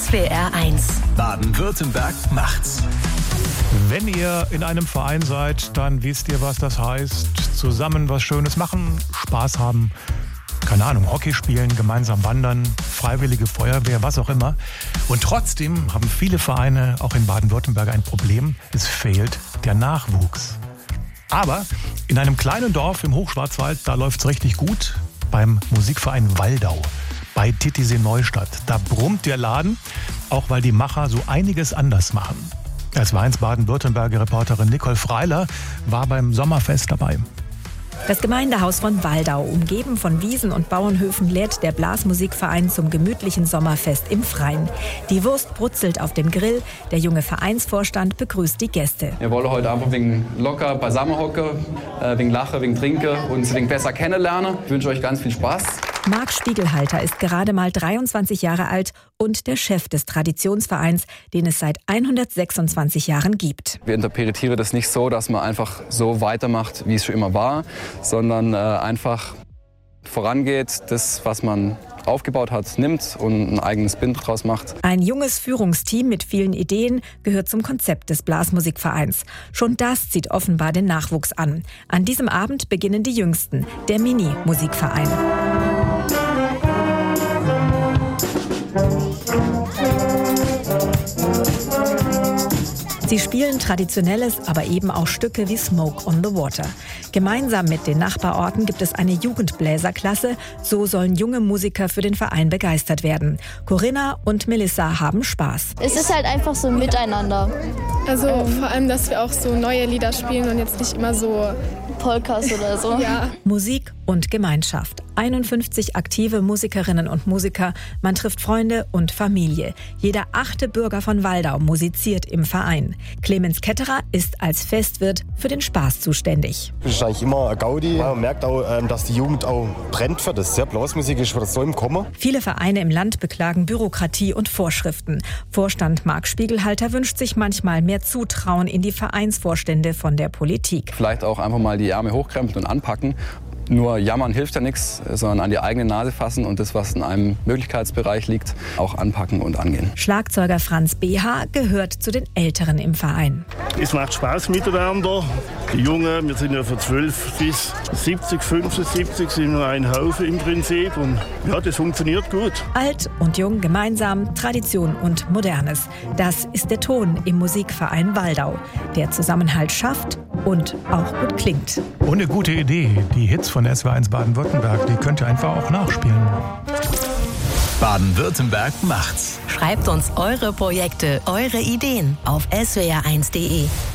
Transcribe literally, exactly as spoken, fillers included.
S W R eins. Baden-Württemberg macht's. Wenn ihr in einem Verein seid, dann wisst ihr, was das heißt. Zusammen was Schönes machen, Spaß haben, keine Ahnung, Hockey spielen, gemeinsam wandern, freiwillige Feuerwehr, was auch immer. Und trotzdem haben viele Vereine, auch in Baden-Württemberg, ein Problem. Es fehlt der Nachwuchs. Aber in einem kleinen Dorf im Hochschwarzwald, da läuft's richtig gut. Beim Musikverein Waldau bei Titisee Neustadt. Da brummt der Laden, auch weil die Macher so einiges anders machen. S W R eins Baden-Württemberger Reporterin Nicole Freiler war beim Sommerfest dabei. Das Gemeindehaus von Waldau, umgeben von Wiesen und Bauernhöfen, lädt der Blasmusikverein zum gemütlichen Sommerfest im Freien. Die Wurst brutzelt auf dem Grill, der junge Vereinsvorstand begrüßt die Gäste. Wir wollen heute einfach wegen locker beisammen hocken, äh, wegen Lachen, wegen Trinken und wegen besser kennenlernen. Ich wünsche euch ganz viel Spaß. Marc Spiegelhalter ist gerade mal dreiundzwanzig Jahre alt und der Chef des Traditionsvereins, den es seit hundertsechsundzwanzig Jahren gibt. Wir interpretieren das nicht so, dass man einfach so weitermacht, wie es schon immer war, sondern äh, einfach vorangeht, das, was man aufgebaut hat, nimmt und ein eigenes Spin draus macht. Ein junges Führungsteam mit vielen Ideen gehört zum Konzept des Blasmusikvereins. Schon das zieht offenbar den Nachwuchs an. An diesem Abend beginnen die Jüngsten, der Mini-Musikverein. Sie spielen Traditionelles, aber eben auch Stücke wie Smoke on the Water. Gemeinsam mit den Nachbarorten gibt es eine Jugendbläserklasse. So sollen junge Musiker für den Verein begeistert werden. Corinna und Melissa haben Spaß. Es ist halt einfach so ein Miteinander. Also ähm, vor allem, dass wir auch so neue Lieder spielen und jetzt nicht immer so Polkas oder so. Ja. Musik und Gemeinschaft. einundfünfzig aktive Musikerinnen und Musiker. Man trifft Freunde und Familie. Jeder achte Bürger von Waldau musiziert im Verein. Clemens Ketterer ist als Festwirt für den Spaß zuständig. Das ist eigentlich immer ein Gaudi. Man merkt auch, dass die Jugend auch brennt für das. Ja, Blasmusik ist für das so im Kommen. Viele Vereine im Land beklagen Bürokratie und Vorschriften. Vorstand Marc Spiegelhalter wünscht sich manchmal mehr Zutrauen in die Vereinsvorstände von der Politik. Vielleicht auch einfach mal die Ärmel hochkrempeln und anpacken. Nur jammern hilft ja nichts, sondern an die eigene Nase fassen und das, was in einem Möglichkeitsbereich liegt, auch anpacken und angehen. Schlagzeuger Franz B H gehört zu den Älteren im Verein. Es macht Spaß miteinander. Die Jungen, wir sind ja von zwölf bis siebzig, fünfundsiebzig, sind wir ein Haufen im Prinzip. Und ja, das funktioniert gut. Alt und jung gemeinsam, Tradition und Modernes. Das ist der Ton im Musikverein Waldau, der Zusammenhalt schafft und auch gut klingt. Und eine gute Idee. Die Hits von S W R eins Baden-Württemberg, die könnt ihr einfach auch nachspielen. Baden-Württemberg macht's. Schreibt uns eure Projekte, eure Ideen auf S W R eins punkt de.